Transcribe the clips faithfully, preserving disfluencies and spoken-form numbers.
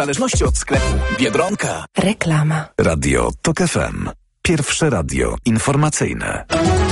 W zależności od sklepu. Biedronka. Reklama. Radio Tok F M. Pierwsze radio informacyjne.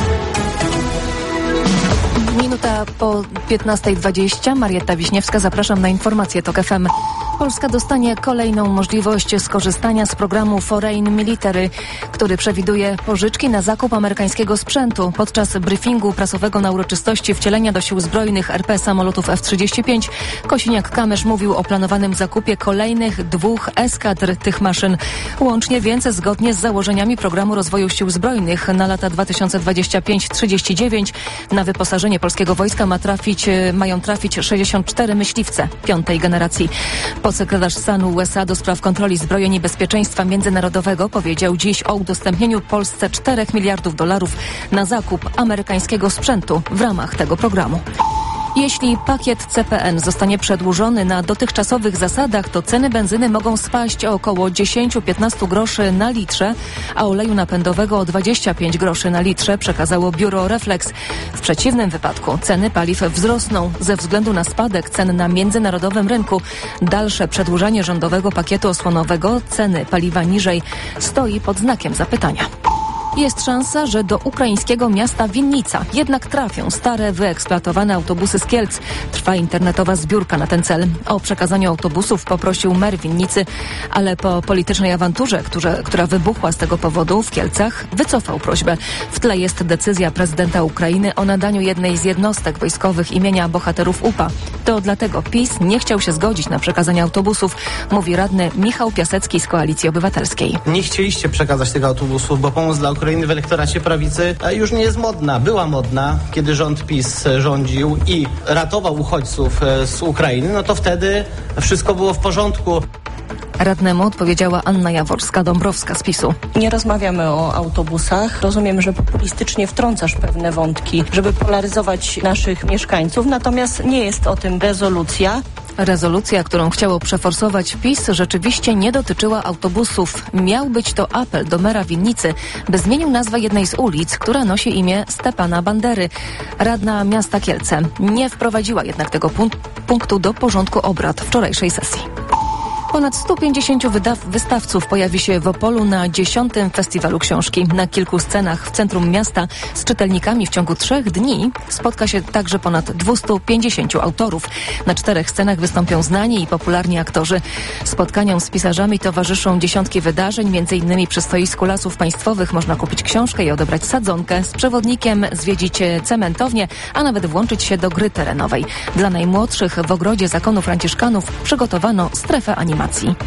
Minuta po piętnasta dwadzieścia. Marietta Wiśniewska, zapraszam na informacje Tok F M. Polska dostanie kolejną możliwość skorzystania z programu Foreign Military, który przewiduje pożyczki na zakup amerykańskiego sprzętu. Podczas briefingu prasowego na uroczystości wcielenia do sił zbrojnych R P samolotów F trzydzieści pięć Kosiniak-Kamysz mówił o planowanym zakupie kolejnych dwóch eskadr tych maszyn. Łącznie więc zgodnie z założeniami programu rozwoju sił zbrojnych na lata dwa tysiące dwudziesty piąty do trzydziestego dziewiątego na wyposażenie polskiego wojska ma trafić, mają trafić sześćdziesiąt cztery myśliwce piątej generacji. Podsekretarz stanu U S A do spraw kontroli zbrojeń i bezpieczeństwa międzynarodowego powiedział dziś o udostępnieniu Polsce czterech miliardów dolarów na zakup amerykańskiego sprzętu w ramach tego programu. Jeśli pakiet C P N zostanie przedłużony na dotychczasowych zasadach, to ceny benzyny mogą spaść o około dziesięć do piętnastu groszy na litrze, a oleju napędowego o dwadzieścia pięć groszy na litrze, przekazało biuro Reflex. W przeciwnym wypadku ceny paliw wzrosną ze względu na spadek cen na międzynarodowym rynku. Dalsze przedłużanie rządowego pakietu osłonowego, ceny paliwa niżej, stoi pod znakiem zapytania. Jest szansa, że do ukraińskiego miasta Winnica jednak trafią stare, wyeksploatowane autobusy z Kielc. Trwa internetowa zbiórka na ten cel. O przekazanie autobusów poprosił mer Winnicy, ale po politycznej awanturze, która, która wybuchła z tego powodu w Kielcach, wycofał prośbę. W tle jest decyzja prezydenta Ukrainy o nadaniu jednej z jednostek wojskowych imienia bohaterów U P A. To dlatego PiS nie chciał się zgodzić na przekazanie autobusów, mówi radny Michał Piasecki z Koalicji Obywatelskiej. Nie chcieliście przekazać tego autobusu, bo pomoc dla Ukrainy w elektoracie prawicy już nie jest modna. Była modna, kiedy rząd PiS rządził i ratował uchodźców z Ukrainy, no to wtedy wszystko było w porządku. Radnemu odpowiedziała Anna Jaworska-Dąbrowska z PiSu. Nie rozmawiamy o autobusach. Rozumiem, że populistycznie wtrącasz pewne wątki, żeby polaryzować naszych mieszkańców, natomiast nie jest o tym rezolucja. Rezolucja, którą chciało przeforsować PiS, rzeczywiście nie dotyczyła autobusów. Miał być to apel do mera Winnicy, by zmienił nazwę jednej z ulic, która nosi imię Stepana Bandery. Radna miasta Kielce nie wprowadziła jednak tego punktu do porządku obrad wczorajszej sesji. Ponad stu pięćdziesięciu wydaw- wystawców pojawi się w Opolu na dziesiątym Festiwalu Książki. Na kilku scenach w centrum miasta z czytelnikami w ciągu trzech dni spotka się także ponad dwieście pięćdziesiąt autorów. Na czterech scenach wystąpią znani i popularni aktorzy. Spotkaniom z pisarzami towarzyszą dziesiątki wydarzeń, między innymi przy stoisku Lasów Państwowych można kupić książkę i odebrać sadzonkę. Z przewodnikiem zwiedzić cementownię, a nawet włączyć się do gry terenowej. Dla najmłodszych w ogrodzie Zakonu Franciszkanów przygotowano strefę animacji.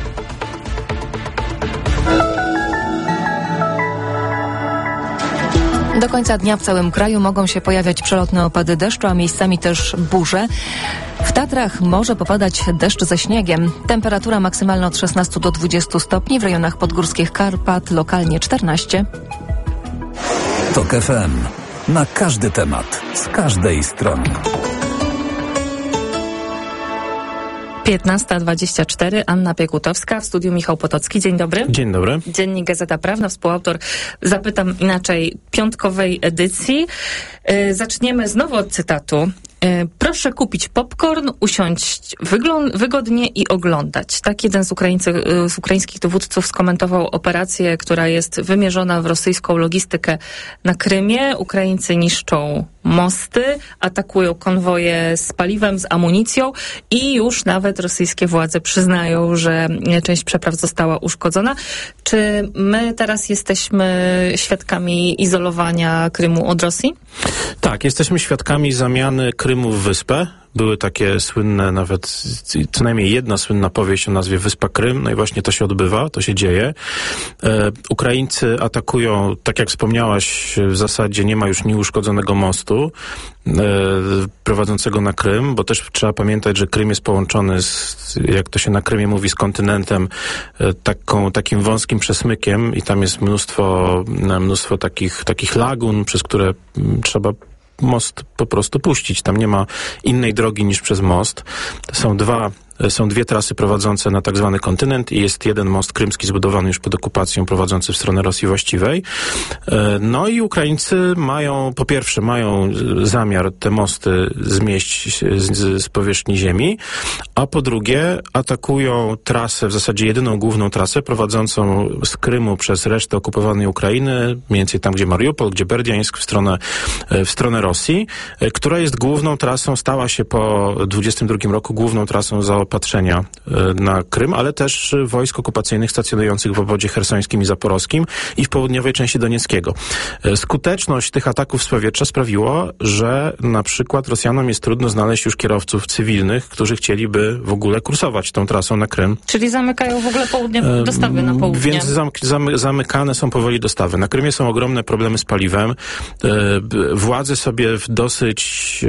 Do końca dnia w całym kraju mogą się pojawiać przelotne opady deszczu, a miejscami też burze. W Tatrach może popadać deszcz ze śniegiem. Temperatura maksymalna od szesnastu do dwudziestu stopni, w rejonach podgórskich Karpat lokalnie czternaście. Tok F M. Na każdy temat, z każdej strony. piętnasta dwadzieścia cztery, Anna Piekutowska, w studiu Michał Potocki. Dzień dobry. Dzień dobry. Dziennik Gazeta Prawna, współautor, zapytam inaczej, piątkowej edycji. Yy, zaczniemy znowu od cytatu. Yy, proszę kupić popcorn, usiąść wyglą- wygodnie i oglądać. Tak jeden z, Ukraińcy, yy, z ukraińskich dowódców skomentował operację, która jest wymierzona w rosyjską logistykę na Krymie. Ukraińcy niszczą mosty, atakują konwoje z paliwem, z amunicją i już nawet rosyjskie władze przyznają, że część przepraw została uszkodzona. Czy my teraz jesteśmy świadkami izolowania Krymu od Rosji? Tak, jesteśmy świadkami zamiany Krymu w wyspę. Były takie słynne, nawet co najmniej jedna słynna powieść o nazwie Wyspa Krym. No i właśnie to się odbywa, to się dzieje. E, Ukraińcy atakują, tak jak wspomniałaś, w zasadzie nie ma już nieuszkodzonego mostu e, prowadzącego na Krym, bo też trzeba pamiętać, że Krym jest połączony z, jak to się na Krymie mówi, z kontynentem, e, taką, takim wąskim przesmykiem i tam jest mnóstwo, mnóstwo takich, takich lagun, przez które m, trzeba most po prostu puścić. Tam nie ma innej drogi niż przez most. To są dwa Są dwie trasy prowadzące na tak zwany kontynent i jest jeden most krymski zbudowany już pod okupacją, prowadzący w stronę Rosji właściwej. No i Ukraińcy mają, po pierwsze mają zamiar te mosty zmieść z, z powierzchni ziemi, a po drugie atakują trasę, w zasadzie jedyną główną trasę prowadzącą z Krymu przez resztę okupowanej Ukrainy, mniej więcej tam, gdzie Mariupol, gdzie Berdiańsk, w stronę, w stronę Rosji, która jest główną trasą, stała się po dwudziestym drugim roku główną trasą zaopatrzenia na Krym, ale też wojsk okupacyjnych stacjonujących w obwodzie chersońskim i zaporowskim i w południowej części Donieckiego. Skuteczność tych ataków z powietrza sprawiło, że na przykład Rosjanom jest trudno znaleźć już kierowców cywilnych, którzy chcieliby w ogóle kursować tą trasą na Krym. Czyli zamykają w ogóle południe, dostawy na południe. Więc zamy, zamykane są powoli dostawy. Na Krymie są ogromne problemy z paliwem. Władze sobie w dosyć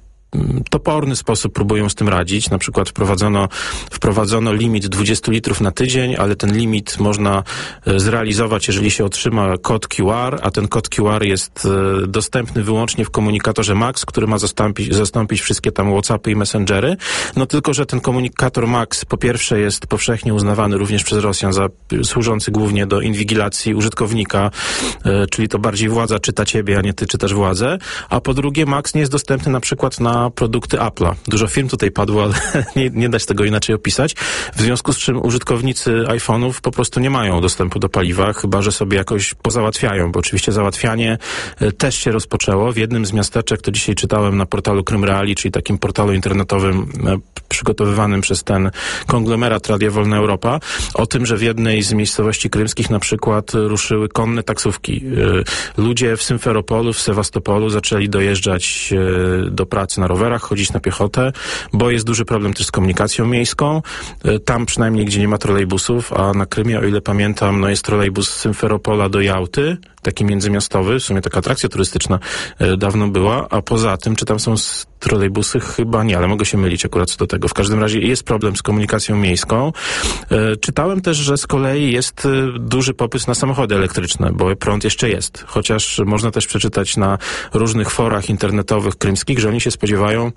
toporny sposób próbują z tym radzić. Na przykład wprowadzono, wprowadzono limit dwadzieścia litrów na tydzień, ale ten limit można zrealizować, jeżeli się otrzyma kod Q R, a ten kod Q R jest dostępny wyłącznie w komunikatorze MAX, który ma zastąpić, zastąpić wszystkie tam WhatsAppy i Messengery. No tylko, że ten komunikator MAX po pierwsze jest powszechnie uznawany również przez Rosjan za służący głównie do inwigilacji użytkownika, czyli to bardziej władza czyta ciebie, a nie ty czytasz władzę, a po drugie MAX nie jest dostępny na przykład na produkty Apple'a. Dużo firm tutaj padło, ale nie, nie da się tego inaczej opisać. W związku z czym użytkownicy iPhone'ów po prostu nie mają dostępu do paliwa, chyba że sobie jakoś pozałatwiają, bo oczywiście załatwianie też się rozpoczęło. W jednym z miasteczek, to dzisiaj czytałem na portalu Krym Reali, czyli takim portalu internetowym przygotowywanym przez ten konglomerat Radia Wolna Europa, o tym, że w jednej z miejscowości krymskich na przykład ruszyły konne taksówki. Ludzie w Symferopolu, w Sewastopolu zaczęli dojeżdżać do pracy na rowerach, chodzić na piechotę, bo jest duży problem też z komunikacją miejską. Tam przynajmniej, gdzie nie ma trolejbusów, a na Krymie, o ile pamiętam, no jest trolejbus z Symferopola do Jałty, taki międzymiastowy, w sumie taka atrakcja turystyczna e, dawno była, a poza tym, czy tam są trolejbusy? Chyba nie, ale mogę się mylić akurat co do tego. W każdym razie jest problem z komunikacją miejską. E, czytałem też, że z kolei jest e, duży popyt na samochody elektryczne, bo prąd jeszcze jest. Chociaż można też przeczytać na różnych forach internetowych krymskich, że oni się spodziewają,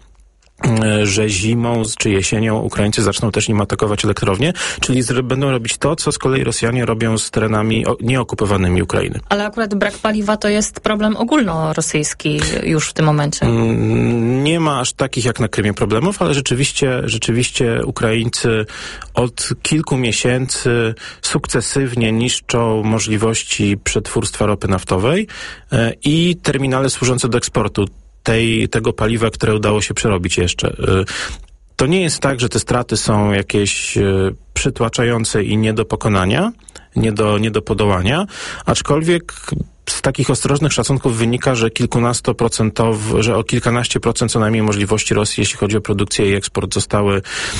że zimą czy jesienią Ukraińcy zaczną też nim atakować elektrownie, czyli z, będą robić to, co z kolei Rosjanie robią z terenami o, nieokupowanymi Ukrainy. Ale akurat brak paliwa to jest problem ogólnorosyjski już w tym momencie. Nie ma aż takich jak na Krymie problemów, ale rzeczywiście, rzeczywiście Ukraińcy od kilku miesięcy sukcesywnie niszczą możliwości przetwórstwa ropy naftowej i terminale służące do eksportu Tej, tego paliwa, które udało się przerobić jeszcze. To nie jest tak, że te straty są jakieś przytłaczające i nie do pokonania, nie do, nie do podołania, aczkolwiek z takich ostrożnych szacunków wynika, że kilkunastoprocentow, że o kilkanaście procent co najmniej możliwości Rosji, jeśli chodzi o produkcję i eksport, zostały,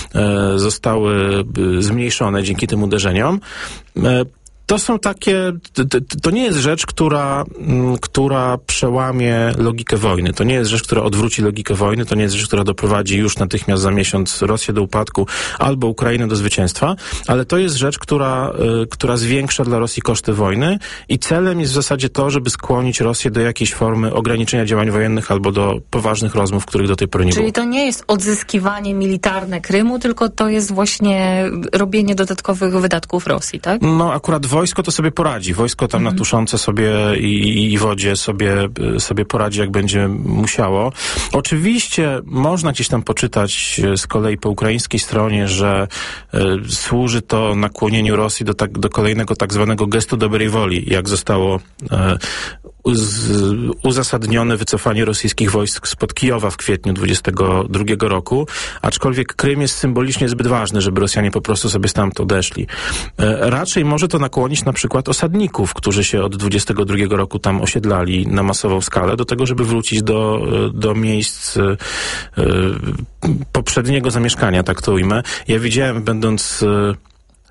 zostały zmniejszone dzięki tym uderzeniom. To są takie, to, to nie jest rzecz, która, która przełamie logikę wojny. To nie jest rzecz, która odwróci logikę wojny. To nie jest rzecz, która doprowadzi już natychmiast za miesiąc Rosję do upadku albo Ukrainę do zwycięstwa, ale to jest rzecz, która, która zwiększa dla Rosji koszty wojny i celem jest w zasadzie to, żeby skłonić Rosję do jakiejś formy ograniczenia działań wojennych albo do poważnych rozmów, których do tej pory nie było. Czyli to nie jest odzyskiwanie militarne Krymu, tylko to jest właśnie robienie dodatkowych wydatków Rosji, tak? No akurat wojsko to sobie poradzi. Wojsko tam mhm. na Tuszące sobie i, i wodzie sobie, sobie poradzi, jak będzie musiało. Oczywiście można gdzieś tam poczytać z kolei po ukraińskiej stronie, że y, służy to nakłonieniu Rosji do, tak, do kolejnego tak zwanego gestu dobrej woli, jak zostało y, uz, uzasadnione wycofanie rosyjskich wojsk spod Kijowa w kwietniu dwudziestego drugiego roku, aczkolwiek Krym jest symbolicznie zbyt ważny, żeby Rosjanie po prostu sobie stamtąd odeszli. Y, raczej może to nakłonić na przykład osadników, którzy się od dwudziestego drugiego roku tam osiedlali na masową skalę, do tego, żeby wrócić do, do miejsc y, poprzedniego zamieszkania, tak to ujmę. Ja widziałem, będąc y,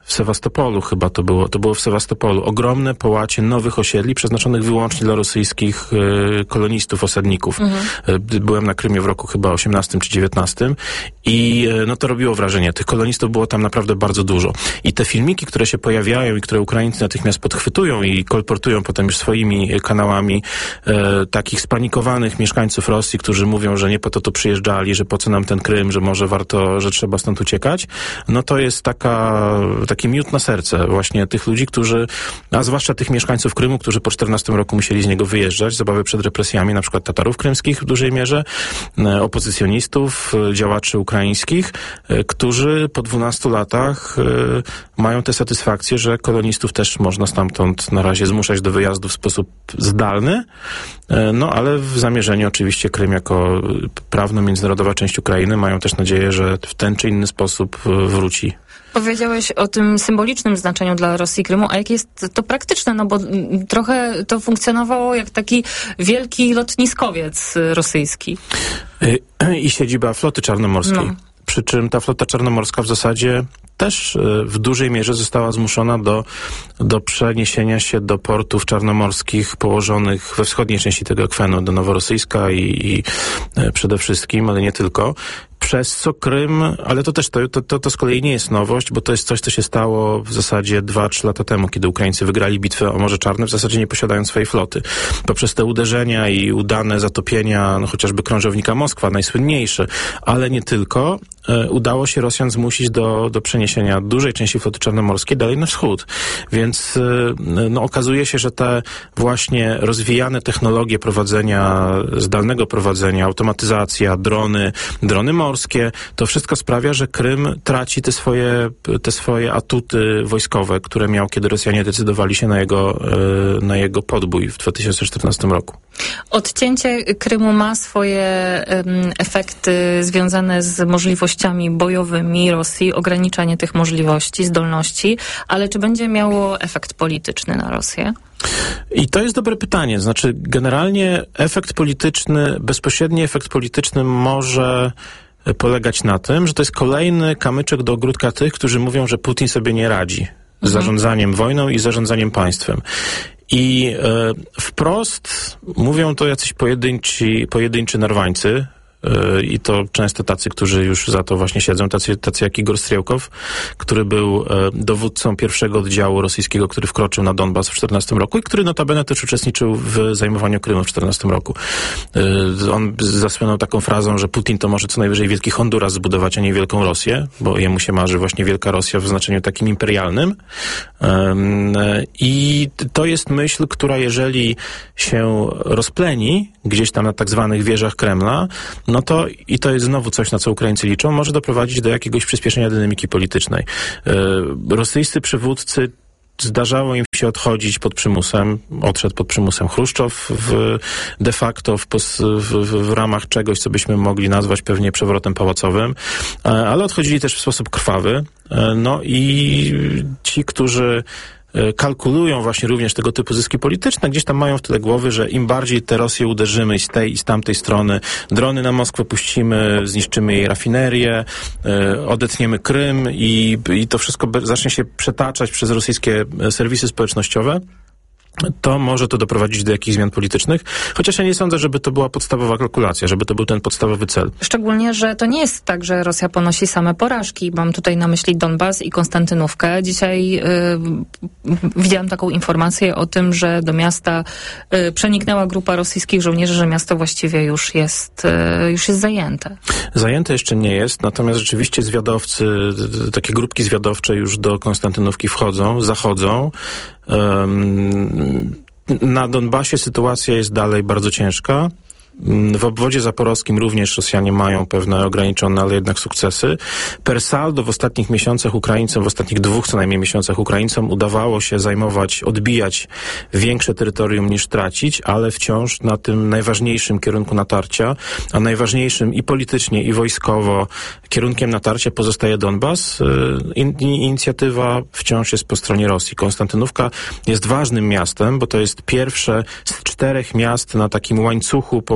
w Sewastopolu chyba to było, to było w Sewastopolu, ogromne połacie nowych osiedli przeznaczonych wyłącznie dla rosyjskich y, kolonistów, osadników. Mhm. Y, byłem na Krymie w roku chyba osiemnastym czy dziewiętnastym i y, no to robiło wrażenie. Tych kolonistów było tam naprawdę bardzo dużo. I te filmiki, które się pojawiają i które Ukraińcy natychmiast podchwytują i kolportują potem już swoimi kanałami y, takich spanikowanych mieszkańców Rosji, którzy mówią, że nie po to tu przyjeżdżali, że po co nam ten Krym, że może warto, że trzeba stąd uciekać, no to jest taka taki miód na serce właśnie tych ludzi, którzy, a zwłaszcza tych mieszkańców Krymu, którzy po czternastym roku musieli z niego wyjeżdżać z obawy przed represjami, na przykład Tatarów krymskich w dużej mierze, opozycjonistów, działaczy ukraińskich, którzy po dwunastu latach mają tę satysfakcję, że kolonistów też można stamtąd na razie zmuszać do wyjazdu w sposób zdalny, no ale w zamierzeniu oczywiście Krym jako prawno-międzynarodowa część Ukrainy mają też nadzieję, że w ten czy inny sposób wróci. Powiedziałeś o tym symbolicznym znaczeniu dla Rosji Krymu, a jak jest to praktyczne, no bo trochę to funkcjonowało jak taki wielki lotniskowiec rosyjski. I siedziba floty czarnomorskiej. No. Przy czym ta flota czarnomorska w zasadzie też w dużej mierze została zmuszona do, do przeniesienia się do portów czarnomorskich położonych we wschodniej części tego akwenu, do Noworosyjska i, i przede wszystkim, ale nie tylko. Przez co Krym, ale to też to, to, to z kolei nie jest nowość, bo to jest coś, co się stało w zasadzie dwa trzy lata temu, kiedy Ukraińcy wygrali bitwę o Morze Czarne, w zasadzie nie posiadając swojej floty. Poprzez te uderzenia i udane zatopienia, no chociażby krążownika Moskwa, najsłynniejszy, ale nie tylko, e, udało się Rosjan zmusić do, do przeniesienia dużej części floty czarnomorskiej dalej na wschód. Więc e, no, okazuje się, że te właśnie rozwijane technologie prowadzenia, zdalnego prowadzenia, automatyzacja, drony, drony morskie, to wszystko sprawia, że Krym traci te swoje, te swoje atuty wojskowe, które miał, kiedy Rosjanie decydowali się na jego, na jego podbój w dwa tysiące czternastym roku. Odcięcie Krymu ma swoje um, efekty związane z możliwościami bojowymi Rosji, ograniczanie tych możliwości, zdolności, ale czy będzie miało efekt polityczny na Rosję? I to jest dobre pytanie. Znaczy, generalnie efekt polityczny, bezpośredni efekt polityczny może polegać na tym, że to jest kolejny kamyczek do ogródka tych, którzy mówią, że Putin sobie nie radzi z mhm. zarządzaniem wojną i zarządzaniem państwem. I e, wprost mówią to jacyś pojedynczy, pojedynczy narwańcy, i to często tacy, którzy już za to właśnie siedzą, tacy, tacy jak Igor Striełkow, który był dowódcą pierwszego oddziału rosyjskiego, który wkroczył na Donbas w czternastym roku i który notabene też uczestniczył w zajmowaniu Krymu w czternastym roku. On zasłynął taką frazą, że Putin to może co najwyżej wielki Honduras zbudować, a nie wielką Rosję, bo jemu się marzy właśnie wielka Rosja w znaczeniu takim imperialnym. I to jest myśl, która jeżeli się rozpleni gdzieś tam na tak zwanych wieżach Kremla, no to, i to jest znowu coś, na co Ukraińcy liczą, może doprowadzić do jakiegoś przyspieszenia dynamiki politycznej. Yy, rosyjscy przywódcy zdarzało im się odchodzić pod przymusem, odszedł pod przymusem Chruszczow w, de facto w, w, w ramach czegoś, co byśmy mogli nazwać pewnie przewrotem pałacowym, ale odchodzili też w sposób krwawy. No i ci, którzy kalkulują właśnie również tego typu zyski polityczne, gdzieś tam mają w tyle głowy, że im bardziej tę Rosję uderzymy z tej i z tamtej strony, drony na Moskwę puścimy, zniszczymy jej rafinerię, odetniemy Krym i, i to wszystko zacznie się przetaczać przez rosyjskie serwisy społecznościowe, to może to doprowadzić do jakichś zmian politycznych, chociaż ja nie sądzę, żeby to była podstawowa kalkulacja, żeby to był ten podstawowy cel. Szczególnie, że to nie jest tak, że Rosja ponosi same porażki. Mam tutaj na myśli Donbas i Konstantynówkę. Dzisiaj yy, widziałam taką informację o tym, że do miasta yy, przeniknęła grupa rosyjskich żołnierzy, że miasto właściwie już jest, yy, już jest zajęte. Zajęte jeszcze nie jest, natomiast rzeczywiście zwiadowcy, takie grupki zwiadowcze już do Konstantynówki wchodzą, zachodzą. Na Donbasie sytuacja jest dalej bardzo ciężka. W obwodzie zaporowskim również Rosjanie mają pewne ograniczone, ale jednak sukcesy. Per saldo w ostatnich miesiącach Ukraińcom, w ostatnich dwóch co najmniej miesiącach Ukraińcom udawało się zajmować, odbijać większe terytorium niż tracić, ale wciąż na tym najważniejszym kierunku natarcia, a najważniejszym i politycznie, i wojskowo kierunkiem natarcia pozostaje Donbas. In, inicjatywa wciąż jest po stronie Rosji. Konstantynówka jest ważnym miastem, bo to jest pierwsze z czterech miast na takim łańcuchu położonym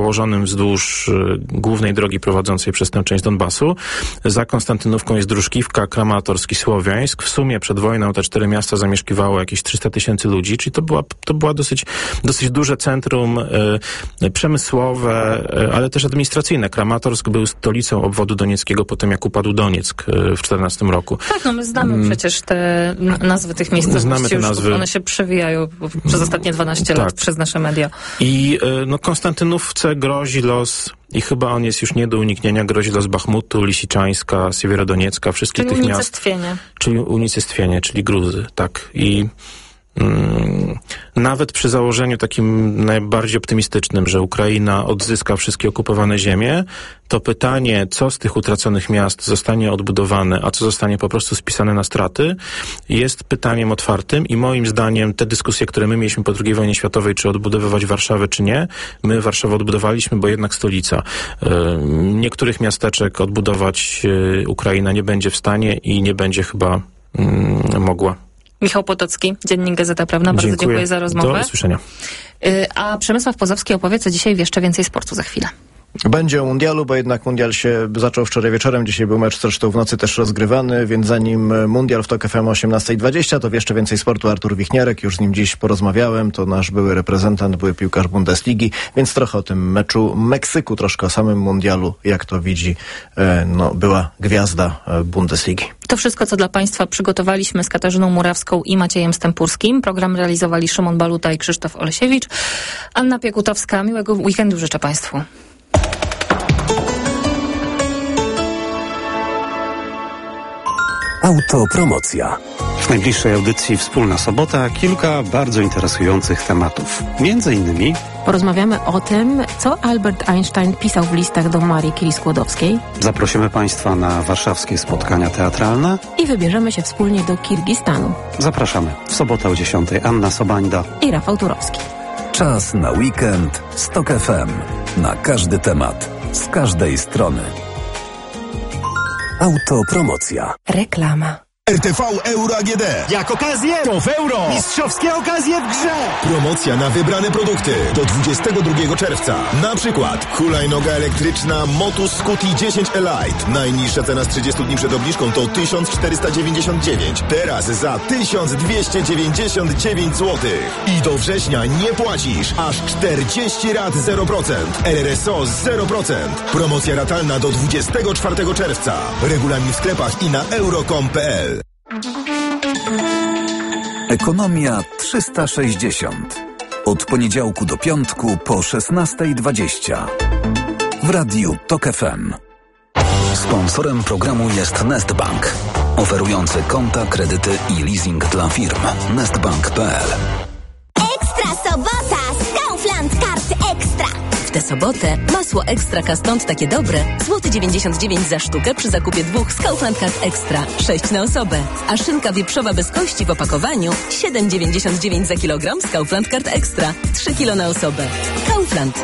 położonym wzdłuż głównej drogi prowadzącej przez tę część Donbasu. Za Konstantynówką jest Druszkiwka, Kramatorsk i Słowiańsk. W sumie przed wojną te cztery miasta zamieszkiwało jakieś trzysta tysięcy ludzi, czyli to była, to była dosyć, dosyć duże centrum y, przemysłowe, y, ale też administracyjne. Kramatorsk był stolicą obwodu donieckiego po tym, jak upadł Donieck y, w czternastym roku. Tak, no my znamy hmm. przecież te nazwy tych miejscowości. Znamy te nazwy. One się przewijają przez ostatnie dwanaście lat tak. przez nasze media. I y, no, Konstantynówce grozi los, i chyba on jest już nie do uniknienia, grozi los Bachmutu, Lisiczańska, Siewierodoniecka, wszystkich czyli tych miast. unicestwienie. Czyli unicestwienie, czyli Gruzy, tak. I mm, nawet przy założeniu takim najbardziej optymistycznym, że Ukraina odzyska wszystkie okupowane ziemie, to pytanie, co z tych utraconych miast zostanie odbudowane, a co zostanie po prostu spisane na straty, jest pytaniem otwartym i moim zdaniem te dyskusje, które my mieliśmy po drugiej wojnie światowej, czy odbudowywać Warszawę, czy nie, my Warszawę odbudowaliśmy, bo jednak stolica. Niektórych miasteczek odbudować Ukraina nie będzie w stanie i nie będzie chyba mm, mogła. Michał Potocki, Dziennik Gazeta Prawna. Bardzo dziękuję, dziękuję za rozmowę. Do usłyszenia. A Przemysław Pozowski opowie, co dzisiaj w Jeszcze Więcej Sportu za chwilę. Będzie o mundialu, bo jednak mundial się zaczął wczoraj wieczorem, dzisiaj był mecz zresztą w nocy też rozgrywany, więc zanim mundial w Tok F M o osiemnasta dwadzieścia, to w Jeszcze Więcej Sportu Artur Wichniarek, już z nim dziś porozmawiałem, to nasz były reprezentant, były piłkarz Bundesligi, więc trochę o tym meczu Meksyku, troszkę o samym mundialu, jak to widzi no, była gwiazda Bundesligi. To wszystko, co dla Państwa przygotowaliśmy z Katarzyną Murawską i Maciejem Stępurskim. Program realizowali Szymon Baluta i Krzysztof Olesiewicz. Anna Piekutowska. Miłego weekendu życzę Państwu. Autopromocja. W najbliższej audycji Wspólna Sobota kilka bardzo interesujących tematów. Między innymi porozmawiamy o tym, co Albert Einstein pisał w listach do Marii Curie-Skłodowskiej. Zaprosimy Państwa na warszawskie spotkania teatralne i wybierzemy się wspólnie do Kirgistanu. Zapraszamy w sobotę o dziesiątej. Anna Sobańda i Rafał Turowski. Czas na weekend z Tok F M. Na każdy temat, z każdej strony. Autopromocja. Reklama. R T V Euro A G D. Jak okazję, to w euro. Mistrzowskie okazje w grze. Promocja na wybrane produkty do dwudziestego drugiego czerwca. Na przykład hulajnoga elektryczna Motus Scuti dziesięć Elite. Najniższa cena z trzydziestu dni przed obniżką to tysiąc czterysta dziewięćdziesiąt dziewięć. Teraz za tysiąc dwieście dziewięćdziesiąt dziewięć złotych. I do września nie płacisz. Aż czterdzieści rat zero procent. R R S O zero procent. Promocja ratalna do dwudziestego czwartego czerwca. Regulamin w sklepach i na euro kropka com kropka p l. Ekonomia trzysta sześćdziesiąt. Od poniedziałku do piątku po szesnasta dwadzieścia. W radiu Tok F M. Sponsorem programu jest Nestbank, oferujący konta, kredyty i leasing dla firm. nestbank kropka p l. Ekstra sobota z Kaufland Kart Ekstra. W tę sobotę masło Ekstra Kastąd takie dobre. Złoty dziewięćdziesiąt dziewięć za sztukę przy zakupie dwóch z Kaufland Card Ekstra. sześć na osobę. A szynka wieprzowa bez kości w opakowaniu siedem dziewięćdziesiąt dziewięć za kilogram z Kaufland Card Ekstra. trzy kilo na osobę. Kaufland.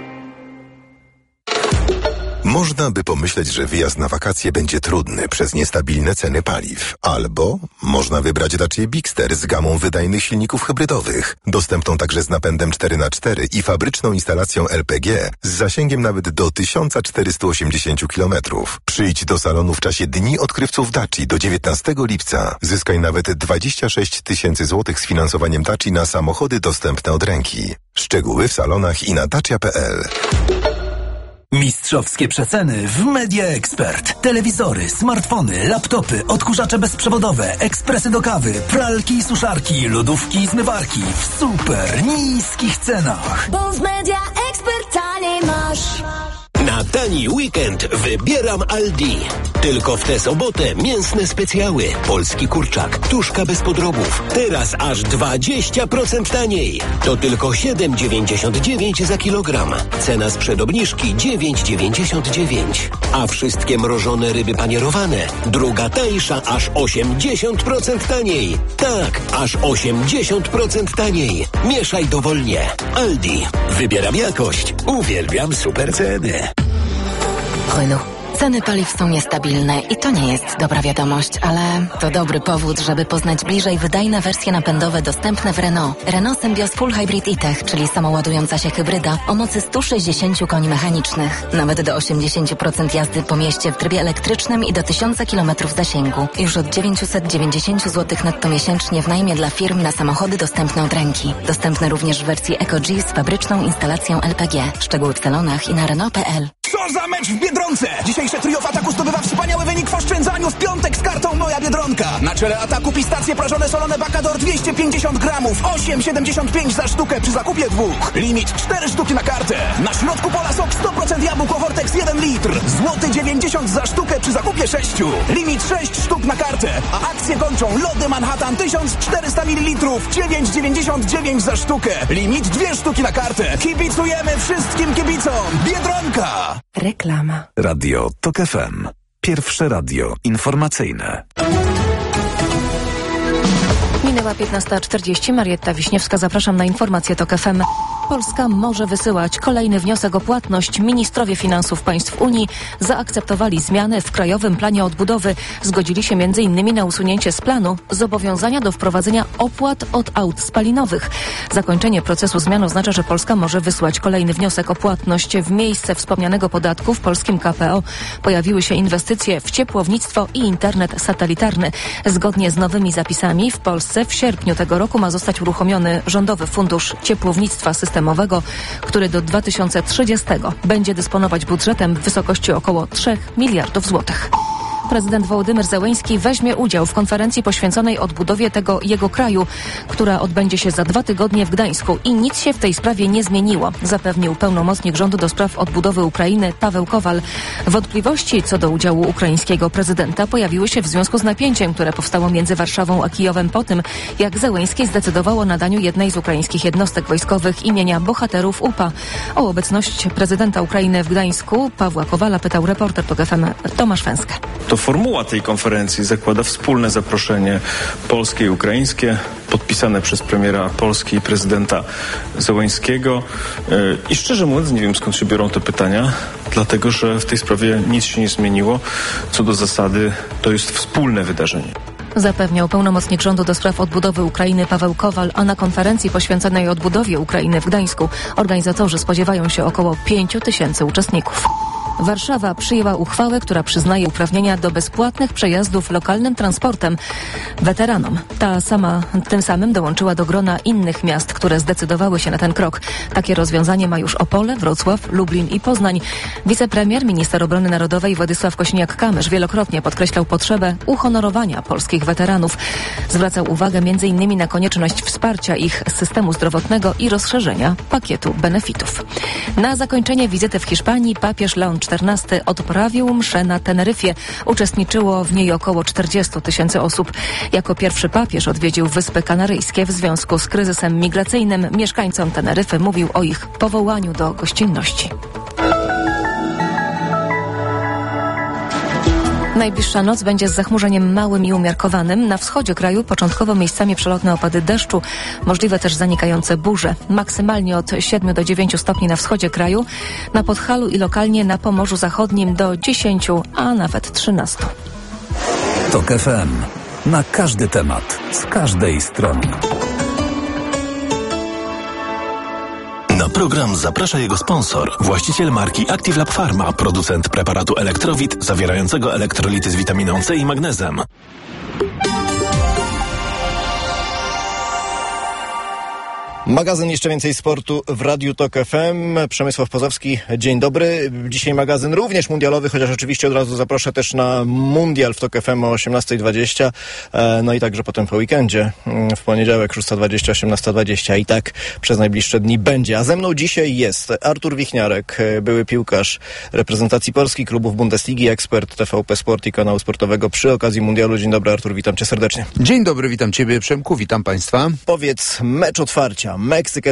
Można by pomyśleć, że wyjazd na wakacje będzie trudny przez niestabilne ceny paliw. Albo można wybrać Dacia Bigster z gamą wydajnych silników hybrydowych, dostępną także z napędem cztery na cztery i fabryczną instalacją L P G z zasięgiem nawet do tysiąc czterysta osiemdziesiąt kilometrów. Przyjdź do salonu w czasie Dni Odkrywców Daci do dziewiętnastego lipca. Zyskaj nawet dwadzieścia sześć tysięcy złotych z finansowaniem Daci na samochody dostępne od ręki. Szczegóły w salonach i na dacia kropka p l. Mistrzowskie przeceny w Media Expert. Telewizory, smartfony, laptopy, odkurzacze bezprzewodowe, ekspresy do kawy, pralki i suszarki, lodówki i zmywarki w super niskich cenach. Bo w Media Expert taniej masz. Na tani weekend wybieram Aldi. Tylko w tę sobotę mięsne specjały. Polski kurczak, tuszka bez podrobów. Teraz aż dwadzieścia procent taniej. To tylko siedem dziewięćdziesiąt dziewięć za kilogram. Cena sprzed obniżki dziewięć dziewięćdziesiąt dziewięć. A wszystkie mrożone ryby panierowane. Druga tańsza aż osiemdziesiąt procent taniej. Tak, aż osiemdziesiąt procent taniej. Mieszaj dowolnie. Aldi. Wybieram jakość. Uwielbiam super ceny. Renault. Ceny paliw są niestabilne i to nie jest dobra wiadomość, ale to dobry powód, żeby poznać bliżej wydajne wersje napędowe dostępne w Renault. Renault Symbioz Full Hybrid e-Tech, czyli samoładująca się hybryda o mocy sto sześćdziesiąt koni mechanicznych. Nawet do osiemdziesiąt procent jazdy po mieście w trybie elektrycznym i do tysiąc kilometrów zasięgu. Już od dziewięćset dziewięćdziesiąt złotych netto miesięcznie w najmie dla firm na samochody dostępne od ręki. Dostępne również w wersji EcoG z fabryczną instalacją L P G. Szczegóły w salonach i na Renault kropka p l. Co za mecz w Biedronce! Dzisiejsze trio w ataku zdobywa wspaniały wynik w oszczędzaniu w piątek z kartą Moja Biedronka. Na czele ataku pistacje prażone solone Bacador dwieście pięćdziesiąt gramów, osiem przecinek siedemdziesiąt pięć za sztukę przy zakupie dwóch. Limit cztery sztuki na kartę. Na środku pola sok sto procent jabłko Hortex jeden litr. Złoty dziewięćdziesiąt za sztukę przy zakupie sześciu. Limit sześć sztuk na kartę. A akcje kończą lody Manhattan tysiąc czterysta mililitrów, dziewięć dziewięćdziesiąt dziewięć za sztukę. Limit dwie sztuki na kartę. Kibicujemy wszystkim kibicom. Biedronka! Reklama. Radio TOK F M. Pierwsze radio informacyjne. Minęła piętnasta czterdzieści. Marietta Wiśniewska. Zapraszam na informację TOK F M. Polska może wysyłać kolejny wniosek o płatność. Ministrowie finansów państw Unii zaakceptowali zmiany w Krajowym Planie Odbudowy. Zgodzili się między innymi na usunięcie z planu zobowiązania do wprowadzenia opłat od aut spalinowych. Zakończenie procesu zmian oznacza, że Polska może wysłać kolejny wniosek o płatność. W miejsce wspomnianego podatku w polskim K P O pojawiły się inwestycje w ciepłownictwo i internet satelitarny. Zgodnie z nowymi zapisami w Polsce w sierpniu tego roku ma zostać uruchomiony Rządowy Fundusz Ciepłownictwa Systemowego, który do dwa tysiące trzydziestego będzie dysponować budżetem w wysokości około trzech miliardów złotych. Prezydent Wołodymyr Zełenski weźmie udział w konferencji poświęconej odbudowie tego jego kraju, która odbędzie się za dwa tygodnie w Gdańsku i nic się w tej sprawie nie zmieniło, zapewnił pełnomocnik rządu do spraw odbudowy Ukrainy Paweł Kowal. Wątpliwości co do udziału ukraińskiego prezydenta pojawiły się w związku z napięciem, które powstało między Warszawą a Kijowem po tym, jak Zełenski zdecydował o nadaniu jednej z ukraińskich jednostek wojskowych imienia bohaterów U P A. O obecność prezydenta Ukrainy w Gdańsku Pawła Kowala pytał reporter TOK F M Tomasz Węskę. To formuła tej konferencji zakłada wspólne zaproszenie polskie i ukraińskie, podpisane przez premiera Polski i prezydenta Zełenskiego. I szczerze mówiąc, nie wiem, skąd się biorą te pytania, dlatego że w tej sprawie nic się nie zmieniło. Co do zasady, to jest wspólne wydarzenie. Zapewniał pełnomocnik rządu do spraw odbudowy Ukrainy Paweł Kowal, a na konferencji poświęconej odbudowie Ukrainy w Gdańsku organizatorzy spodziewają się około pięciu tysięcy uczestników. Warszawa przyjęła uchwałę, która przyznaje uprawnienia do bezpłatnych przejazdów lokalnym transportem weteranom. Ta sama tym samym dołączyła do grona innych miast, które zdecydowały się na ten krok. Takie rozwiązanie ma już Opole, Wrocław, Lublin i Poznań. Wicepremier, minister obrony narodowej Władysław Kosiniak-Kamysz wielokrotnie podkreślał potrzebę uhonorowania polskich weteranów. Zwracał uwagę między innymi na konieczność wsparcia ich systemu zdrowotnego i rozszerzenia pakietu benefitów. Na zakończenie wizyty w Hiszpanii papież Leon czternasty odprawił mszę na Teneryfie. Uczestniczyło w niej około czterdziestu tysięcy osób. Jako pierwszy papież odwiedził Wyspy Kanaryjskie. W związku z kryzysem migracyjnym mieszkańcom Teneryfy mówił o ich powołaniu do gościnności. Najbliższa noc będzie z zachmurzeniem małym i umiarkowanym. Na wschodzie kraju początkowo miejscami przelotne opady deszczu, możliwe też zanikające burze. Maksymalnie od siedmiu do dziewięciu stopni na wschodzie kraju, na Podhalu i lokalnie na Pomorzu Zachodnim do dziesięciu, a nawet trzynastu. TOK F M. Na każdy temat, z każdej strony. Na program zaprasza jego sponsor, właściciel marki Active Lab Pharma, producent preparatu Elektrowit zawierającego elektrolity z witaminą C i magnezem. Magazyn Jeszcze Więcej Sportu w Radiu TOK F M. Przemysław Pozowski, dzień dobry. Dzisiaj magazyn również mundialowy, chociaż oczywiście od razu zaproszę też na mundial w TOK F M o osiemnasta dwadzieścia. No i także potem po weekendzie, w poniedziałek szósta dwadzieścia, osiemnasta dwadzieścia. I tak przez najbliższe dni będzie. A ze mną dzisiaj jest Artur Wichniarek, były piłkarz reprezentacji Polski, klubów Bundesligi, ekspert T V P Sport i kanału sportowego przy okazji mundialu. Dzień dobry, Artur, witam cię serdecznie. Dzień dobry, witam ciebie, Przemku, witam państwa. Powiedz, mecz otwarcia Meksyk